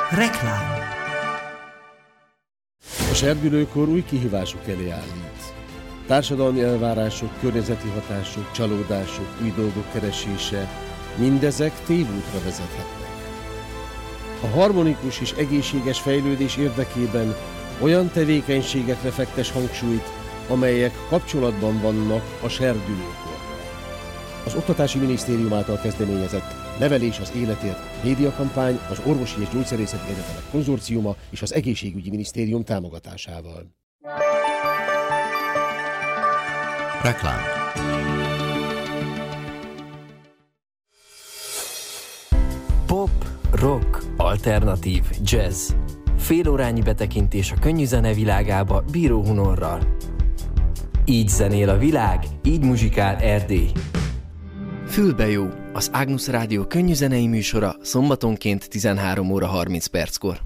Reklám. A serdülőkor új kihívások elé állít. Társadalmi elvárások, környezeti hatások, csalódások, új dolgok keresése, mindezek tévútra vezethetnek. A harmonikus és egészséges fejlődés érdekében olyan tevékenységekre fektes hangsúlyt, amelyek kapcsolatban vannak a serdülőkorral. Az Oktatási Minisztérium által kezdeményezett Nevelés az életért médiakampány, az Orvosi és Gyógyszerészeti Egyetemek Konzorciuma és az Egészségügyi Minisztérium támogatásával. Reklám. Pop, rock, alternatív, jazz. Félórányi betekintés a könnyű zene világába Bíró Hunorral. Így zenél a világ, így muzsikál Erdély. Fülbe jó, az Ágnusz Rádió könnyűzenei műsora szombatonként 13 óra 30 perckor.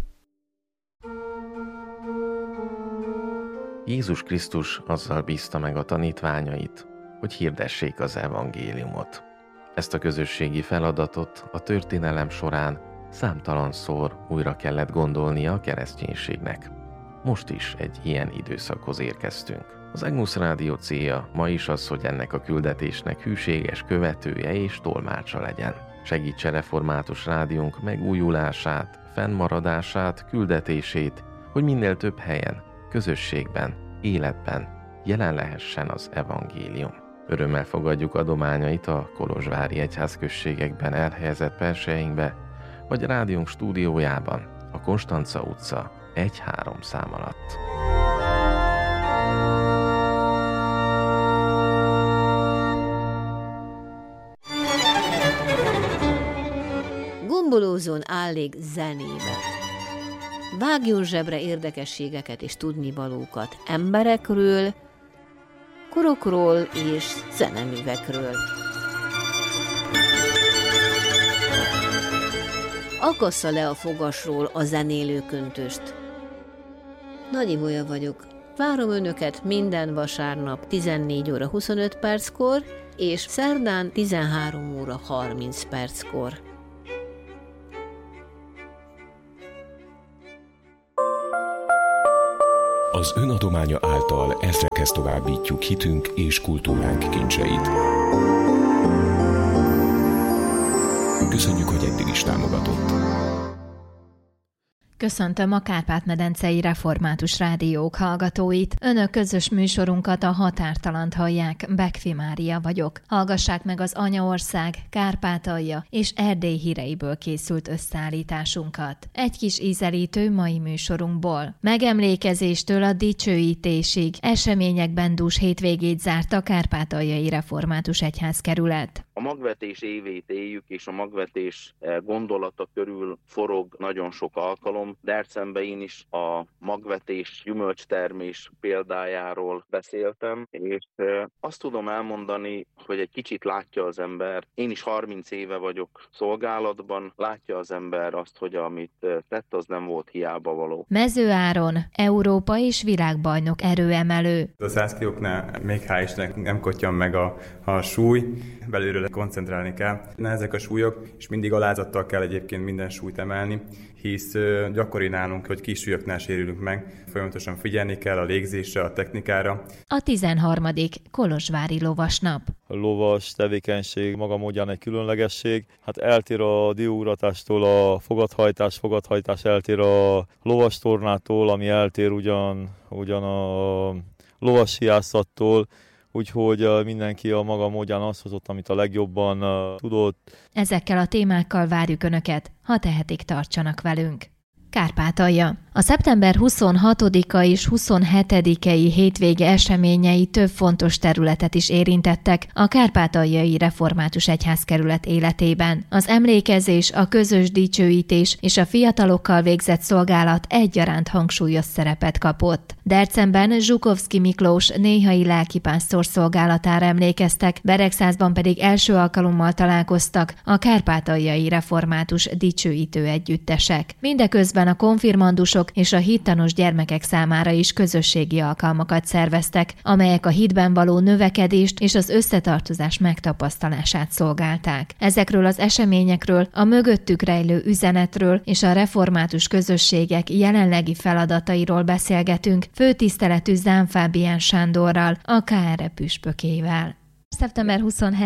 Jézus Krisztus azzal bízta meg a tanítványait, hogy hirdessék az evangéliumot. Ezt a közösségi feladatot a történelem során számtalanszor újra kellett gondolnia a kereszténységnek. Most is egy ilyen időszakhoz érkeztünk. Az Ágnusz Rádió célja ma is az, hogy ennek a küldetésnek hűséges követője és tolmácsa legyen. Segítse református rádiónk megújulását, fennmaradását, küldetését, hogy minél több helyen, közösségben, életben jelen lehessen az evangélium. Örömmel fogadjuk adományait a kolozsvári egyházközségekben elhelyezett perseinkbe, vagy rádiónk stúdiójában, a Konstanca utca 1-3 szám alatt. Gombolózzon állék zenébe. Vágjon zsebre érdekességeket és tudnivalókat emberekről, korokról és zeneművekről. Akassza le a fogasról a zenélő köntöst. Nagy Ibolya vagyok. Várom önöket minden vasárnap 14 óra 25 perckor és szerdán 13 óra 30 perckor. Az önadománya által ezrekhez továbbítjuk hitünk és kultúránk kincseit. Köszönjük, hogy eddig is támogatott. Köszöntöm a Kárpát-medencei Református Rádiók hallgatóit. Önök közös műsorunkat, a Határtalant hallják, Bekfi Mária vagyok. Hallgassák meg az Anyaország, Kárpátalja és Erdély híreiből készült összeállításunkat. Egy kis ízelítő mai műsorunkból. Megemlékezéstől a dicsőítésig eseményekben dús hétvégét zárt a Kárpátaljai Református Egyházkerület. A magvetés évét éljük, és a magvetés gondolata körül forog nagyon sok alkalom. Debrecenben én is a magvetés gyümölcstermés példájáról beszéltem, és azt tudom elmondani, hogy egy kicsit látja az ember. Én is 30 éve vagyok szolgálatban, látja az ember azt, hogy amit tett, az nem volt hiába való. Mező Áron, Európa és világbajnok erőemelő. A 100 kilóknál még hál' Istennek nem kottyan meg a súly, belülről koncentrálni kell. Ezek a súlyok, és mindig alázattal kell egyébként minden súlyt emelni, hisz gyakori nálunk, hogy kis súlyoknál sérülünk meg, folyamatosan figyelni kell a légzésre, a technikára. A 13. kolozsvári lovasnap. A lovas tevékenység maga módján egy különlegesség. Hát eltér a dióuratástól a fogathajtás eltér a lovastornától, ami eltér ugyan a lovashiászattól, úgyhogy mindenki a maga módján azt hozott, amit a legjobban tudott. Ezekkel a témákkal várjuk Önöket, ha tehetik, tartsanak velünk. Kárpátalja. A szeptember 26-a és 27-i hétvége eseményei több fontos területet is érintettek a Kárpátaljai Református Egyházkerület életében. Az emlékezés, a közös dicsőítés és a fiatalokkal végzett szolgálat egyaránt hangsúlyos szerepet kapott. Debrecenben Zsukovszky Miklós néhai lelkipásztor szolgálatára emlékeztek, Beregszázban pedig első alkalommal találkoztak a Kárpátaljai Református dicsőítő együttesek. Mindeközben a konfirmandusok vallások és a hittanos gyermekek számára is közösségi alkalmakat szerveztek, amelyek a hitben való növekedést és az összetartozás megtapasztalását szolgálták. Ezekről az eseményekről, a mögöttük rejlő üzenetről és a református közösségek jelenlegi feladatairól beszélgetünk főtiszteletű Zán Fábián Sándorral, a KRE püspökével. Szeptember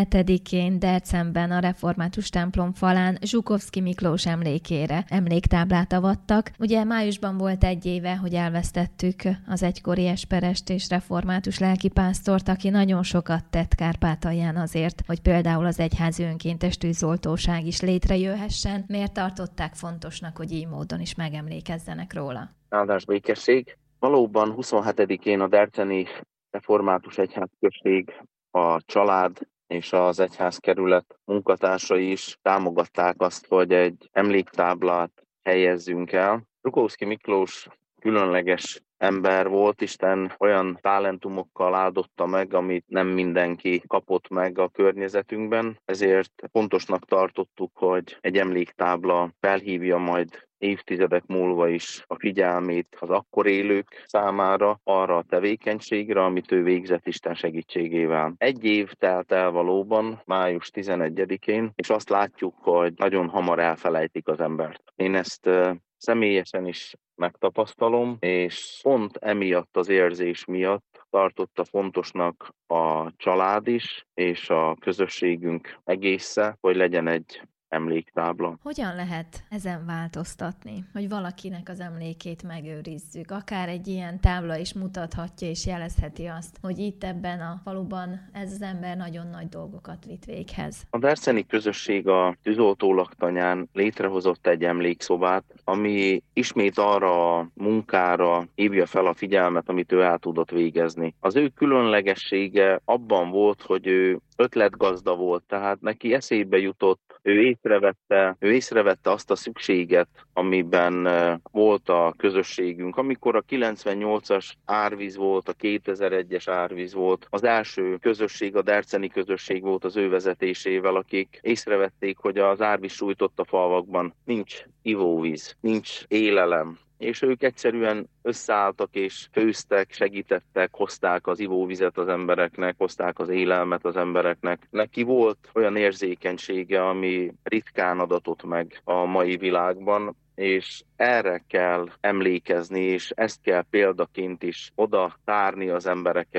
27-én Dercemben a református templom falán Zsukovszky Miklós emlékére emléktáblát avattak. Ugye májusban volt 1 éve, hogy elvesztettük az egykori esperest és református lelkipásztort, aki nagyon sokat tett Kárpátalján azért, hogy például az egyházi önkéntes tűzoltóság is létrejöhessen. Miért tartották fontosnak, hogy így módon is megemlékezzenek róla? Áldás békesség. Valóban 27-én a derceni református egyházközség, a család és az egyházkerület munkatársai is támogatták azt, hogy egy emléktáblát helyezzünk el. Zsukovszky Miklós különleges ember volt, Isten olyan talentumokkal áldotta meg, amit nem mindenki kapott meg a környezetünkben, ezért fontosnak tartottuk, hogy egy emléktábla felhívja majd évtizedek múlva is a figyelmét az akkor élők számára arra a tevékenységre, amit ő végzett Isten segítségével. 1 év telt el valóban, május 11-én, és azt látjuk, hogy nagyon hamar elfelejtik az embert. Én ezt személyesen is megtapasztalom, és pont emiatt az érzés miatt tartotta fontosnak a család is, és a közösségünk egésze, hogy legyen egy emléktábla. Hogyan lehet ezen változtatni, hogy valakinek az emlékét megőrizzük? Akár egy ilyen tábla is mutathatja és jelezheti azt, hogy itt ebben a faluban ez az ember nagyon nagy dolgokat vitt véghez. A derceni közösség a tűzoltó laktanyán létrehozott egy emlékszobát, ami ismét arra a munkára hívja fel a figyelmet, amit ő el tudott végezni. Az ő különlegessége abban volt, hogy ő ötletgazda volt, tehát neki eszébe jutott, ő észrevette azt a szükséget, amiben volt a közösségünk. Amikor a 98-as árvíz volt, a 2001-es árvíz volt, az első közösség, a derceni közösség volt az ő vezetésével, akik észrevették, hogy az árvíz sújtotta falvakban nincs ivóvíz, nincs élelem. És ők egyszerűen összeálltak és főztek, segítettek, hozták az ivóvizet az embereknek, hozták az élelmet az embereknek. Neki volt olyan érzékenysége, ami ritkán adatott meg a mai világban, és erre kell emlékezni, és ezt kell példaként is oda tárni az emberek